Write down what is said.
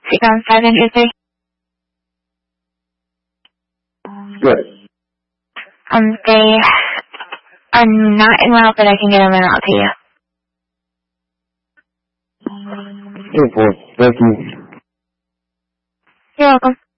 61723. Good. They are not in route, but I can get them in route to you. Good boy. Thank you. You're welcome.